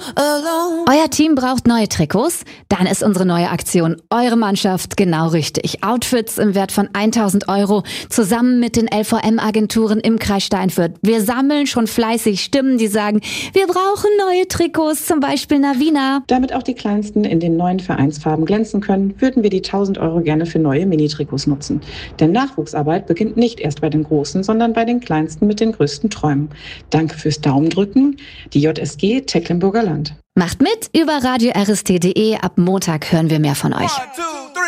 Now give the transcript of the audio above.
alone. Euer Team braucht neue Trikots? Dann ist unsere neue Aktion Eure Mannschaft genau richtig. Outfits im Wert von 1.000 € zusammen mit den LVM-Agenturen im Kreis Steinfurt. Wir sammeln schon fleißig Stimmen, die sagen, wir brauchen neue Trikots, zum Beispiel Navina. Damit auch die Kleinsten in den neuen Vereinsfarben glänzen können, würden wir die 1.000 € gerne für neue Mini-Trikots nutzen. Denn Nachwuchsarbeit beginnt nicht erst bei den Großen, sondern bei den Kleinsten mit den größten Träumen. Danke fürs Daumendrücken, die JSG Tecklenburger Land. Macht mit über radio-rst.de. Ab Montag hören wir mehr von euch. 1, 2